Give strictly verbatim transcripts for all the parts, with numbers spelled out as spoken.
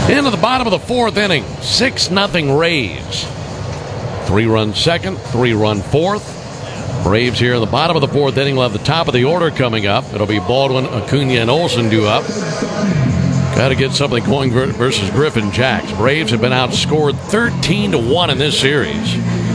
Into the bottom of the fourth inning, six nothing Rays. Three-run second, three-run fourth. Braves here in the bottom of the fourth inning will have the top of the order coming up. It'll be Baldwin, Acuna, and Olson due up. Got to get something going versus Griffin Jacks. Braves have been outscored thirteen to one in this series.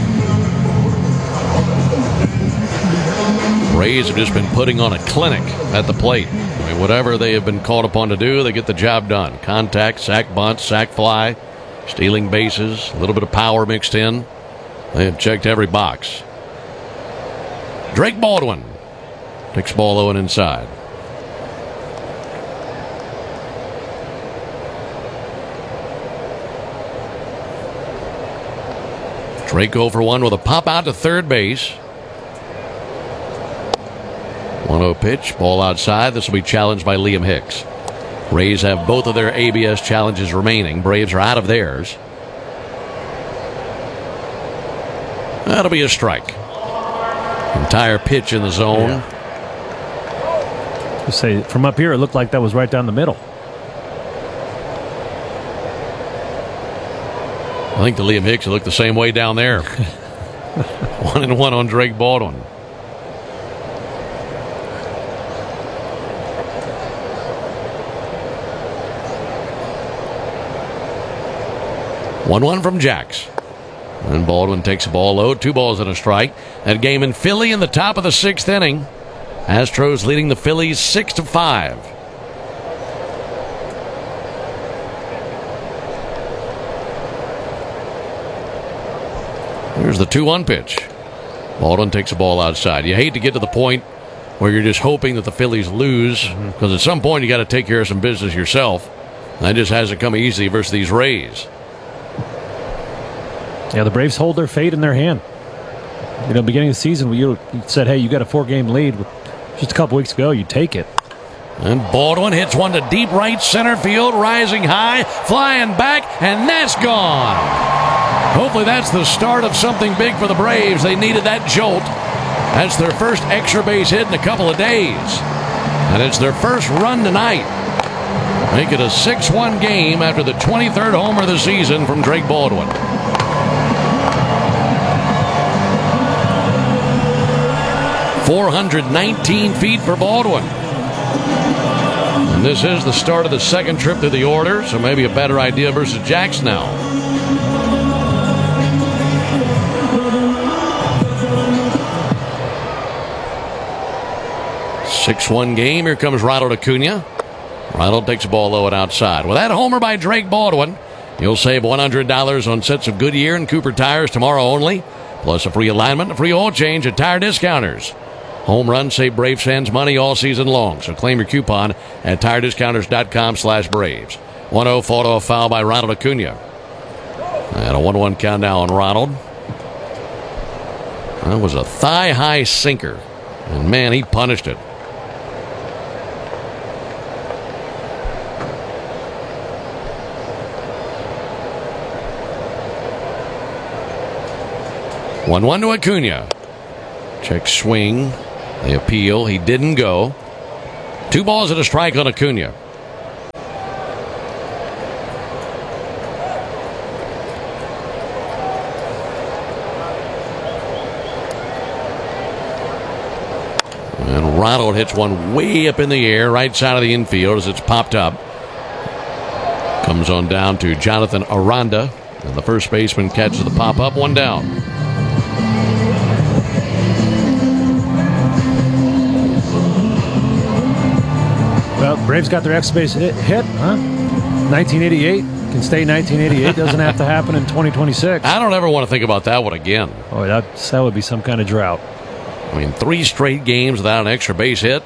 Rays have just been putting on a clinic at the plate. I mean, whatever they have been called upon to do, they get the job done. Contact, sac bunt, sac fly, stealing bases, a little bit of power mixed in. They have checked every box. Drake Baldwin takes ball low and inside. Drake oh for one with a pop out to third base. one oh pitch, ball outside. This will be challenged by Liam Hicks. Rays have both of their A B S challenges remaining. Braves are out of theirs. That'll be a strike. Entire pitch in the zone. Yeah. Just say from up here, it looked like that was right down the middle. I think the Liam Hicks looked the same way down there. One and one on Drake Baldwin. one one from Jacks. And Baldwin takes a ball low. Two balls and a strike. That game in Philly in the top of the sixth inning. Astros leading the Phillies six to five. Here's the two one pitch. Baldwin takes a ball outside. You hate to get to the point where you're just hoping that the Phillies lose, because mm-hmm. at some point you got to take care of some business yourself. And that just hasn't come easy versus these Rays. Yeah, the Braves hold their fate in their hand. You know, beginning of the season, you said, hey, you got a four-game lead. Just a couple weeks ago, you take it. And Baldwin hits one to deep right center field, rising high, flying back, and that's gone. Hopefully that's the start of something big for the Braves. They needed that jolt. That's their first extra base hit in a couple of days. And it's their first run tonight. Make it a six one game after the twenty-third homer of the season from Drake Baldwin. four hundred nineteen feet for Baldwin. And this is the start of the second trip through the order, so maybe a better idea versus Jacks now. six one game. Here comes Ronald Acuna. Ronald takes a ball low and outside. With that homer by Drake Baldwin, you'll save one hundred dollars on sets of Goodyear and Cooper tires tomorrow only, plus a free alignment and a free oil change at Tire Discounters. Home run save Braves fans money all season long, so claim your coupon at tire discounters dot com slash Braves. one oh fought off foul by Ronald Acuna. And a one one count now on Ronald. That was a thigh-high sinker, and man, he punished it. one one to Acuna. Check swing. They appeal. He didn't go. Two balls and a strike on Acuna. And Ronald hits one way up in the air, right side of the infield as it's popped up. Comes on down to Jonathan Aranda. And the first baseman catches the pop up, one down. Well, Braves got their extra base hit, hit, huh? nineteen eighty-eight can stay nineteen eighty-eight. Doesn't have to happen in twenty twenty-six. I don't ever want to think about that one again. Oh, that, that would be some kind of drought. I mean, three straight games without an extra base hit.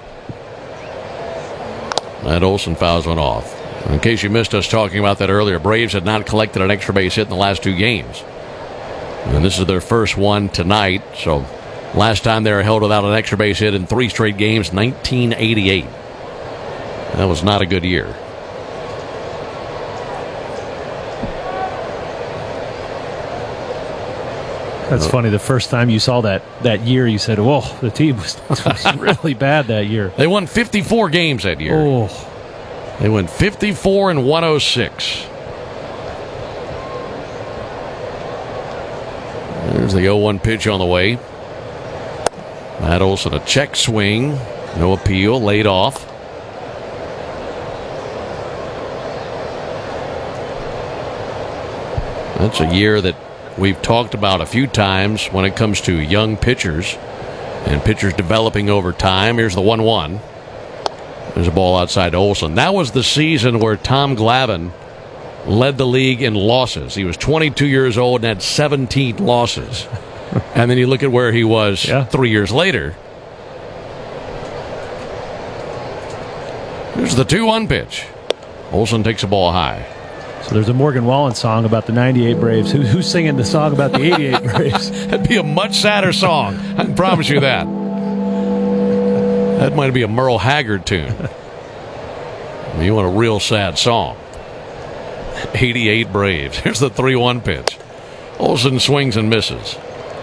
That Olson fouls one off. In case you missed us talking about that earlier, Braves had not collected an extra base hit in the last two games. And this is their first one tonight. So last time they were held without an extra base hit in three straight games, nineteen eighty-eight. That was not a good year. That's funny. The first time you saw that that year, you said, "Whoa, the team was, was really bad that year." They won fifty-four games that year. Oh, they went fifty-four and one oh six. There's the oh one pitch on the way. Matt Olson, a check swing. No appeal, laid off. That's a year that we've talked about a few times when it comes to young pitchers and pitchers developing over time. Here's the one one. There's a ball outside to Olson. That was the season where Tom Glavine led the league in losses. He was twenty-two years old and had seventeen losses. And then you look at where he was yeah. three years later. Here's the two one pitch. Olson takes a ball high. So there's a Morgan Wallen song about the ninety-eight Braves. Who, who's singing the song about the eighty-eight Braves? That'd be a much sadder song. I can promise you that. That might be a Merle Haggard tune. You want a real sad song. eighty-eight Braves. Here's the three one pitch. Olson swings and misses.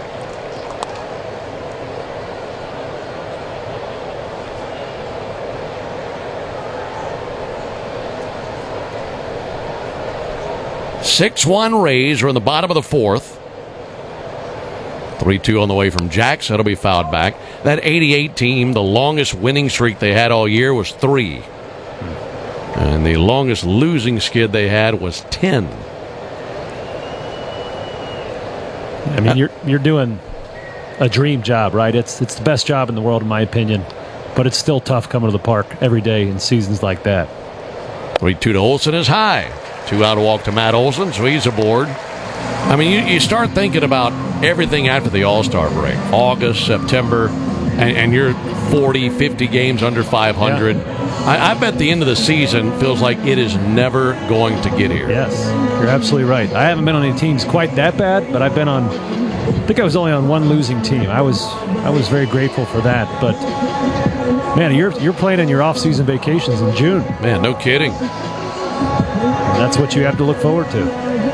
six one Rays are in the bottom of the fourth. three two on the way from Jacks. That'll be fouled back. That eighty-eight team, the longest winning streak they had all year was three. And the longest losing skid they had was ten. I mean, you're you're doing a dream job, right? It's it's the best job in the world, in my opinion. But it's still tough coming to the park every day in seasons like that. three two to Olson is high. Two out walk to Matt Olson, so he's aboard. I mean, you, you start thinking about everything after the All-Star break. August, September, and, and you're forty, fifty games under five hundred. Yeah. I, I bet the end of the season feels like it is never going to get here. Yes, you're absolutely right. I haven't been on any teams quite that bad, but I've been on, I think I was only on one losing team. I was I was very grateful for that. But, man, you're, you're playing in your off-season vacations in June. Man, no kidding. That's what you have to look forward to.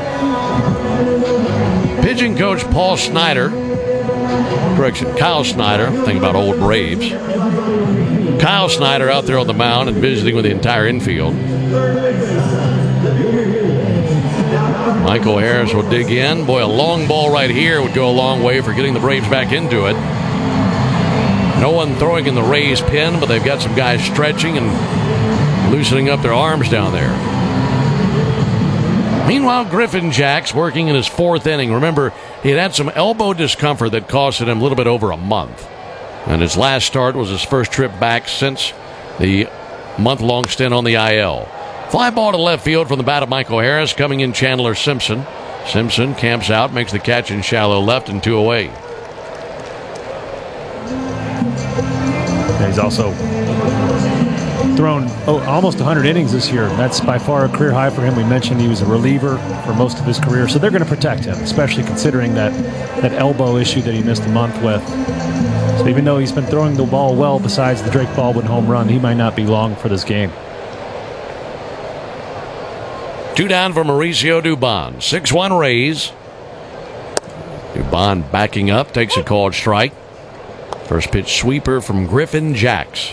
Pitching coach Paul Snyder, correction, Kyle Snyder, think about old Braves. Kyle Snyder out there on the mound and visiting with the entire infield. Michael Harris will dig in. Boy, a long ball right here would go a long way for getting the Braves back into it. No one throwing in the Rays pen, but they've got some guys stretching and loosening up their arms down there. Meanwhile, Griffin Jacks working in his fourth inning. Remember, he had had some elbow discomfort that costed him a little bit over a month. And his last start was his first trip back since the month-long stint on the I L. Fly ball to left field from the bat of Michael Harris. Coming in, Chandler Simpson. Simpson camps out, makes the catch in shallow left, and two away. Yeah, he's also thrown oh, almost one hundred innings this year. That's by far a career high for him. We mentioned he was a reliever for most of his career, so they're going to protect him, especially considering that, that elbow issue that he missed a month with. So even though he's been throwing the ball well besides the Drake Baldwin home run, he might not be long for this game. Two down for Mauricio Dubon. six one Rays. Dubon backing up, takes a called strike. First pitch sweeper from Griffin Jacks.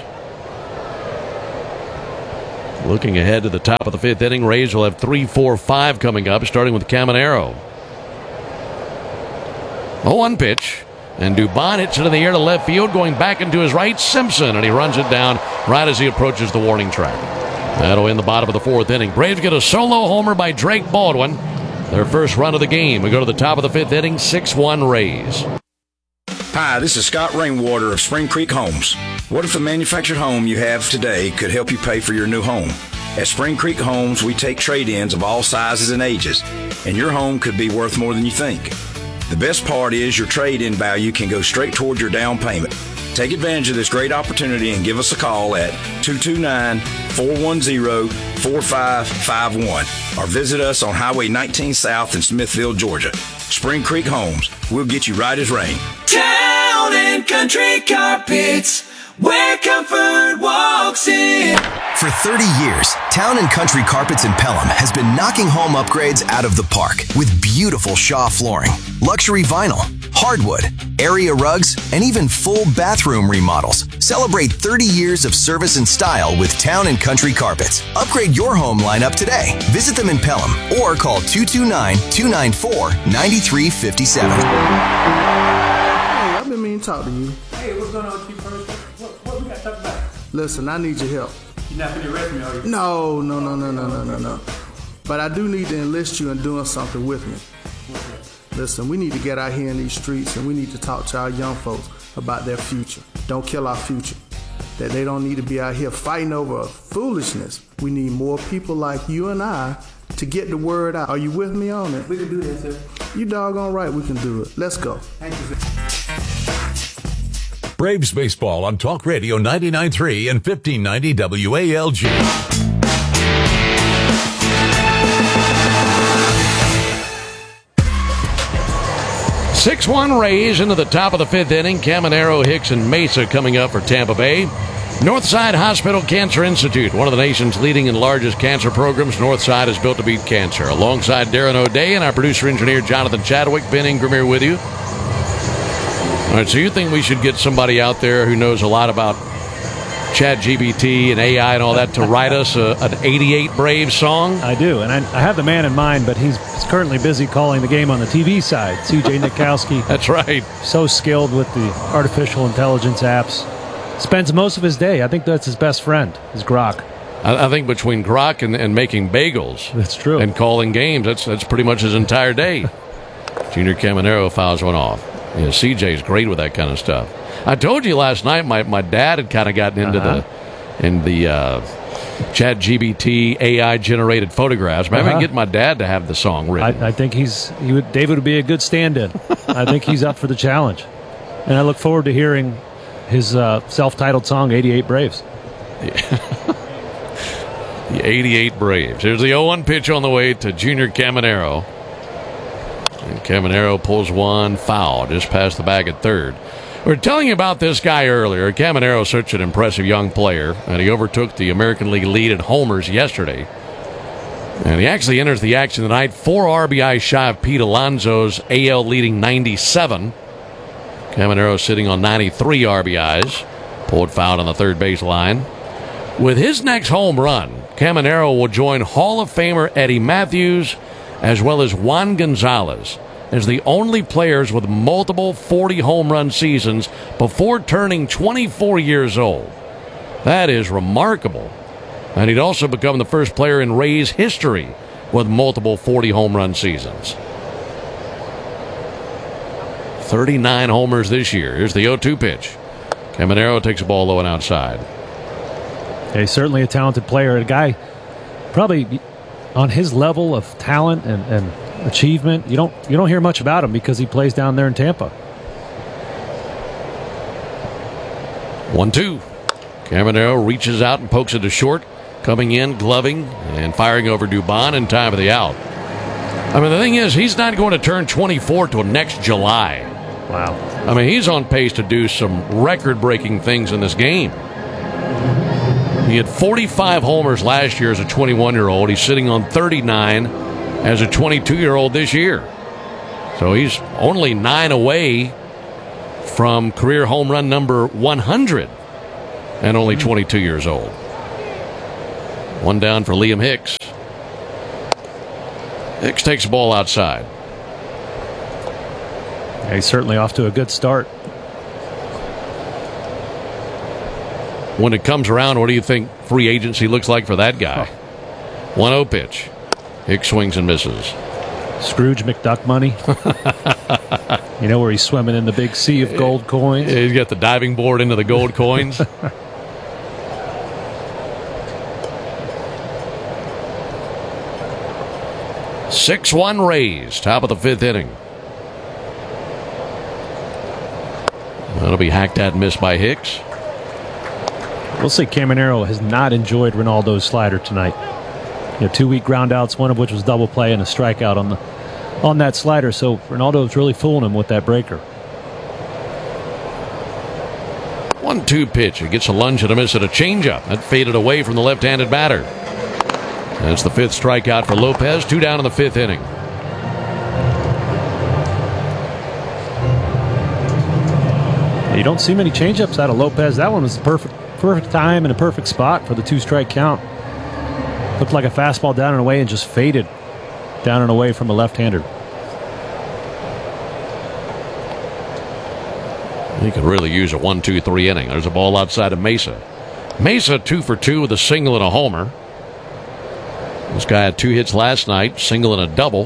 Looking ahead to the top of the fifth inning, Rays will have three, four, five coming up, starting with Caminero. oh one pitch, and Dubon hits it in the air to left field, going back into his right. Simpson, and he runs it down right as he approaches the warning track. That'll end the bottom of the fourth inning. Braves get a solo homer by Drake Baldwin. Their first run of the game. We go to the top of the fifth inning, six one Rays. Hi, this is Scott Rainwater of Spring Creek Homes. What if the manufactured home you have today could help you pay for your new home? At Spring Creek Homes, we take trade-ins of all sizes and ages, and your home could be worth more than you think. The best part is your trade-in value can go straight towards your down payment. Take advantage of this great opportunity and give us a call at two two nine, four one zero, four five five one or visit us on Highway nineteen South in Smithville, Georgia. Spring Creek Homes, we'll get you right as rain. Town and Country Carpets, where comfort walks in. For thirty years, Town and Country Carpets in Pelham has been knocking home upgrades out of the park with beautiful Shaw flooring, luxury vinyl, hardwood, area rugs, and even full bathroom remodels. Celebrate thirty years of service and style with Town and Country Carpets. Upgrade your home lineup today. Visit them in Pelham or call two two nine, two nine four, nine three five seven. Hey, I've been meaning to talk to you. Hey, what's going on with you first? What, what we got to talk about? Listen, I need your help. You're not going to arrest me, are you? No, no, no, no, no, no, no, no. But I do need to enlist you in doing something with me. Listen, we need to get out here in these streets and we need to talk to our young folks about their future. Don't kill our future. That they don't need to be out here fighting over foolishness. We need more people like you and I to get the word out. Are you with me on it? We can do that, sir. You doggone right we can do it. Let's go. Thank you, sir. Braves baseball on Talk Radio ninety-nine point three and fifteen ninety W A L G. six one Rays into the top of the fifth inning. Caminero, Hicks, and Mesa coming up for Tampa Bay. Northside Hospital Cancer Institute, one of the nation's leading and largest cancer programs. Northside is built to beat cancer. Alongside Darren O'Day and our producer-engineer Jonathan Chadwick, Ben Ingram here with you. All right, so you think we should get somebody out there who knows a lot about ChatGPT and A I and all that to write us a, an eighty-eight Braves song? I do, and I, I have the man in mind, but he's, he's currently busy calling the game on the T V side. C J Nitkowski. That's right. So skilled with the artificial intelligence apps. Spends most of his day. I think that's his best friend, is Grok. I, I think between Grok and, and making bagels. That's true. And calling games, that's, that's pretty much his entire day. Junior Caminero fouls one off. Yeah, C J's great with that kind of stuff. I told you last night my, my dad had kind of gotten into uh-huh. the in the uh, ChatGPT A I generated photographs. Maybe uh-huh. I can get my dad to have the song written. I, I think he's he would David would be a good stand-in. I think he's up for the challenge, and I look forward to hearing his uh, self-titled song eighty-eight Braves. The eighty-eight Braves. Here's the oh one pitch on the way to Junior Caminero. And Caminero pulls one foul just past the bag at third. We were telling you about this guy earlier. Caminero is such an impressive young player, and he overtook the American League lead in homers yesterday. And he actually enters the action tonight, four R B Is shy of Pete Alonso's A L leading ninety-seven. Caminero sitting on ninety-three R B Is. Pulled foul on the third base line. With his next home run, Caminero will join Hall of Famer Eddie Matthews as well as Juan Gonzalez as the only players with multiple forty home run seasons before turning twenty-four years old. That is remarkable. And he'd also become the first player in Rays history with multiple forty home run seasons. thirty-nine homers this year. Here's the oh two pitch. Caminero takes a ball low and outside. Yeah, he's certainly a talented player. A guy probably on his level of talent and, and achievement, you don't you don't hear much about him because he plays down there in Tampa. one two. Caminero reaches out and pokes it to short. Coming in, gloving, and firing over Dubon in time for the out. I mean, the thing is, he's not going to turn twenty-four till next July. Wow. I mean, he's on pace to do some record-breaking things in this game. He had forty-five homers last year as a twenty-one-year-old. He's sitting on thirty-nine as a twenty-two-year-old this year. So he's only nine away from career home run number one hundred and only twenty-two years old. One down for Liam Hicks. Hicks takes the ball outside. Yeah, he's certainly off to a good start. When it comes around, what do you think free agency looks like for that guy? one oh pitch. Hicks swings and misses. Scrooge McDuck money. You know, where he's swimming in the big sea of gold coins. He's got the diving board into the gold coins. six one Rays, top of the fifth inning. That'll be hacked at and missed by Hicks. We'll see. Caminero has not enjoyed Ronaldo's slider tonight. You know, two weak ground outs, one of which was double play and a strikeout on the on that slider. So Ronaldo's really fooling him with that breaker. one two pitch. He gets a lunge and a miss at a changeup. That faded away from the left-handed batter. That's the fifth strikeout for Lopez. Two down in the fifth inning. You don't see many changeups out of Lopez. That one was the perfect, perfect time and a perfect spot for the two-strike count. Looked like a fastball down and away and just faded down and away from a left-hander. He could really use a one two three inning. There's a ball outside of Mesa. Mesa two for two with a single and a homer. This guy had two hits last night, single and a double.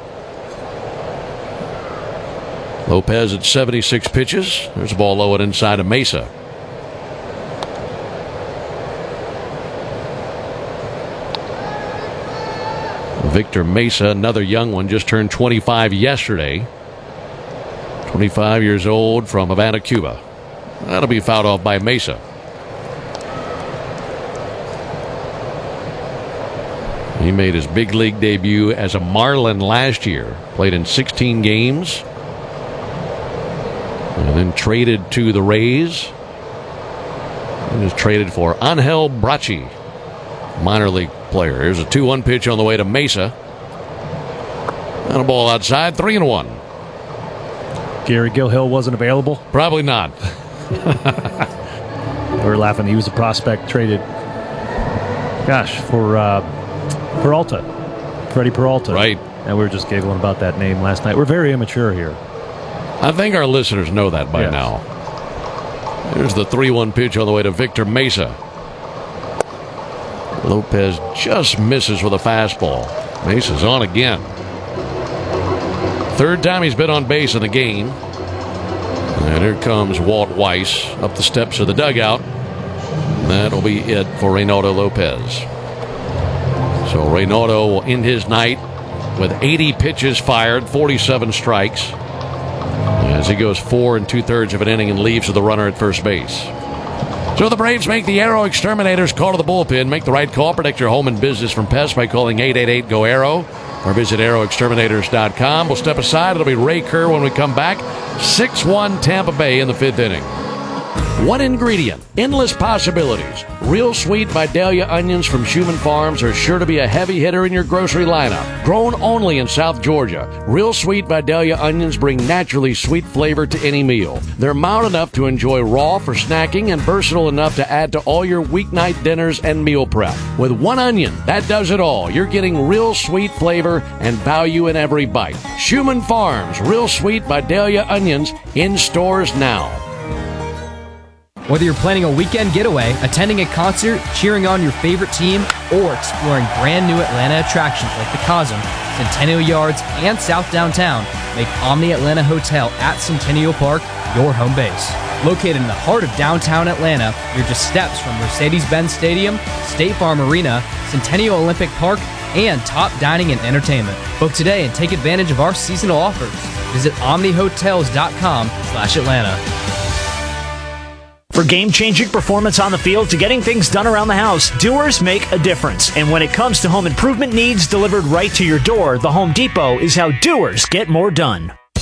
Lopez at seventy-six pitches. There's a ball low and inside of Mesa. Victor Mesa, another young one, just turned twenty-five yesterday. twenty-five years old from Havana, Cuba. That'll be fouled off by Mesa. He made his big league debut as a Marlin last year. Played in sixteen games. And then traded to the Rays. He was traded for Angel Brachi, minor league player. Here's a two one pitch on the way to Mesa. And a ball outside, three and one. Gary Gilhill wasn't available? Probably not. We were laughing. He was a prospect traded, gosh, for uh, Peralta. Freddie Peralta. Right. And we were just giggling about that name last night. We're very immature here. I think our listeners know that by yes. now. Here's the three one pitch on the way to Victor Mesa. Lopez just misses with a fastball. Mesa's on again. Third time he's been on base in the game. And here comes Walt Weiss up the steps of the dugout. That'll be it for Reynaldo Lopez. So Reynaldo will end his night with eighty pitches fired, forty-seven strikes, as he goes four and two-thirds of an inning and leaves with the runner at first base. So the Braves make the Aero Exterminators call to the bullpen. Make the right call. Protect your home and business from pests by calling eight eight eight, G O, AERO. Or visit aero exterminators dot com. We'll step aside. It'll be Ray Kerr when we come back. six one Tampa Bay in the fifth inning. One ingredient, endless possibilities. Real Sweet Vidalia onions from Schumann Farms are sure to be a heavy hitter in your grocery lineup. Grown only in South Georgia, Real Sweet Vidalia onions bring naturally sweet flavor to any meal. They're mild enough to enjoy raw for snacking and versatile enough to add to all your weeknight dinners and meal prep. With one onion, that does it all. You're getting real sweet flavor and value in every bite. Schumann Farms Real Sweet Vidalia onions in stores now. Whether you're planning a weekend getaway, attending a concert, cheering on your favorite team, or exploring brand new Atlanta attractions like the Cosm, Centennial Yards, and South Downtown, make Omni Atlanta Hotel at Centennial Park your home base. Located in the heart of downtown Atlanta, you're just steps from Mercedes-Benz Stadium, State Farm Arena, Centennial Olympic Park, and top dining and entertainment. Book today and take advantage of our seasonal offers. Visit omni hotels dot com slash Atlanta. For game-changing performance on the field to getting things done around the house, doers make a difference. And when it comes to home improvement needs delivered right to your door, the Home Depot is how doers get more done.